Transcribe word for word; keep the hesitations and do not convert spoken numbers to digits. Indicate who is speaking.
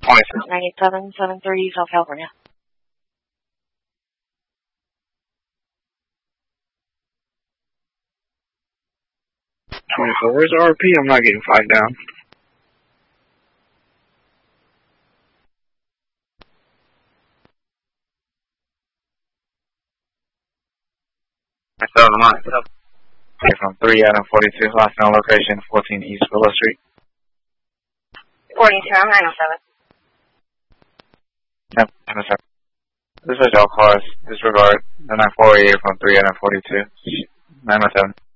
Speaker 1: twenty-six.
Speaker 2: ninety-seven seventy-three, South California.
Speaker 1: twenty-four, where's R P? I'm not getting flagged down.
Speaker 3: seven, I'm on it.
Speaker 1: Okay, from three Adam forty-two, last known location, fourteen East Willow Street.
Speaker 2: forty-two, I'm nine oh seven.
Speaker 1: Yep, nine oh seven. This is all cars, disregard, the nine four eight from three Adam forty-two, nine oh seven.